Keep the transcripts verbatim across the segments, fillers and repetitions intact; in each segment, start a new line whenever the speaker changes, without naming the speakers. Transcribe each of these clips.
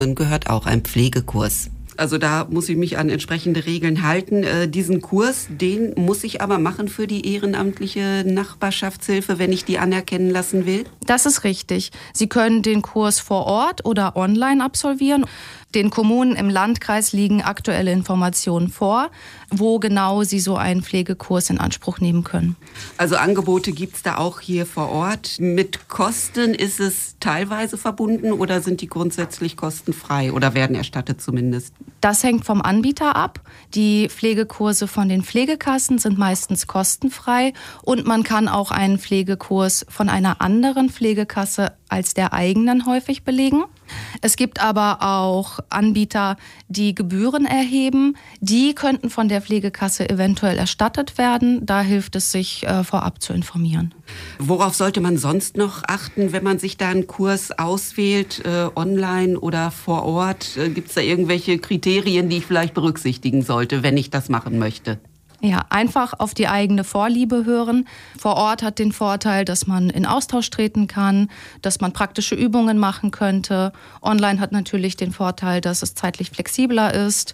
Dann gehört auch ein Pflegekurs. Also da muss ich mich an entsprechende Regeln halten. Äh, diesen Kurs, den muss ich aber machen für die ehrenamtliche Nachbarschaftshilfe, wenn ich die anerkennen lassen will?
Das ist richtig. Sie können den Kurs vor Ort oder online absolvieren. Den Kommunen im Landkreis liegen aktuelle Informationen vor, wo genau sie so einen Pflegekurs in Anspruch nehmen können.
Also Angebote gibt es da auch hier vor Ort. Mit Kosten ist es teilweise verbunden oder sind die grundsätzlich kostenfrei oder werden erstattet zumindest?
Das hängt vom Anbieter ab. Die Pflegekurse von den Pflegekassen sind meistens kostenfrei und man kann auch einen Pflegekurs von einer anderen Pflegekasse als der eigenen häufig belegen. Es gibt aber auch Anbieter, die Gebühren erheben. Die könnten von der Pflegekasse eventuell erstattet werden. Da hilft es, sich äh, vorab zu informieren.
Worauf sollte man sonst noch achten, wenn man sich da einen Kurs auswählt, äh, online oder vor Ort? Äh, gibt es da irgendwelche Kriterien, die ich vielleicht berücksichtigen sollte, wenn ich das machen möchte?
Ja, einfach auf die eigene Vorliebe hören. Vor Ort hat den Vorteil, dass man in Austausch treten kann, dass man praktische Übungen machen könnte. Online hat natürlich den Vorteil, dass es zeitlich flexibler ist.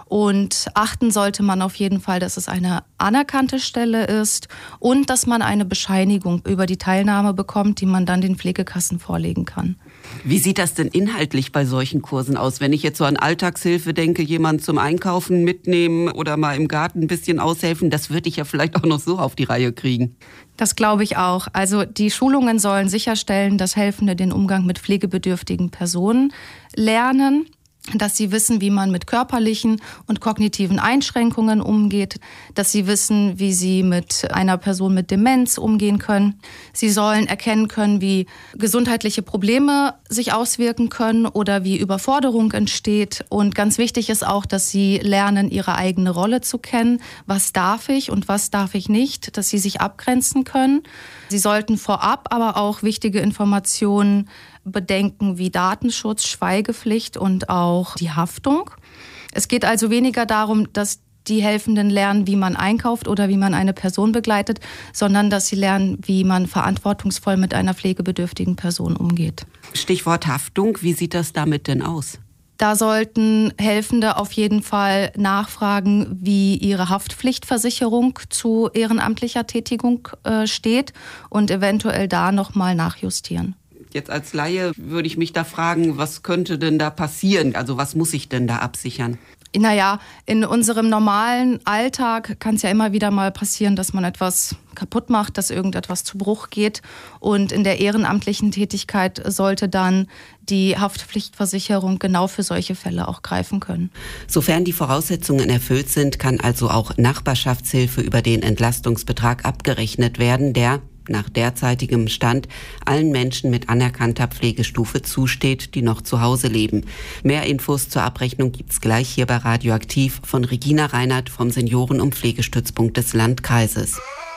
Und achten sollte man auf jeden Fall, dass es eine anerkannte Stelle ist und dass man eine Bescheinigung über die Teilnahme bekommt, die man dann den Pflegekassen vorlegen kann.
Wie sieht das denn inhaltlich bei solchen Kursen aus? Wenn ich jetzt so an Alltagshilfe denke, jemanden zum Einkaufen mitnehmen oder mal im Garten ein bisschen aushelfen, das würde ich ja vielleicht auch noch so auf die Reihe kriegen.
Das glaube ich auch. Also die Schulungen sollen sicherstellen, dass Helfende den Umgang mit pflegebedürftigen Personen lernen, dass sie wissen, wie man mit körperlichen und kognitiven Einschränkungen umgeht, dass sie wissen, wie sie mit einer Person mit Demenz umgehen können. Sie sollen erkennen können, wie gesundheitliche Probleme sich auswirken können oder wie Überforderung entsteht. Und ganz wichtig ist auch, dass sie lernen, ihre eigene Rolle zu kennen. Was darf ich und was darf ich nicht, dass sie sich abgrenzen können. Sie sollten vorab aber auch wichtige Informationen bedenken wie Datenschutz, Schweigepflicht und auch die Haftung. Es geht also weniger darum, dass die Helfenden lernen, wie man einkauft oder wie man eine Person begleitet, sondern dass sie lernen, wie man verantwortungsvoll mit einer pflegebedürftigen Person umgeht.
Stichwort Haftung, wie sieht das damit denn aus?
Da sollten Helfende auf jeden Fall nachfragen, wie ihre Haftpflichtversicherung zu ehrenamtlicher Tätigung äh, steht und eventuell da nochmal nachjustieren.
Jetzt als Laie würde ich mich da fragen, was könnte denn da passieren? Also was muss ich denn da absichern?
Naja, in unserem normalen Alltag kann es ja immer wieder mal passieren, dass man etwas kaputt macht, dass irgendetwas zu Bruch geht. Und in der ehrenamtlichen Tätigkeit sollte dann die Haftpflichtversicherung genau für solche Fälle auch greifen können.
Sofern die Voraussetzungen erfüllt sind, kann also auch Nachbarschaftshilfe über den Entlastungsbetrag abgerechnet werden, der nach derzeitigem Stand allen Menschen mit anerkannter Pflegestufe zusteht, die noch zu Hause leben. Mehr Infos zur Abrechnung gibt's gleich hier bei Radioaktiv von Regina Reinhardt vom Senioren- und Pflegestützpunkt des Landkreises.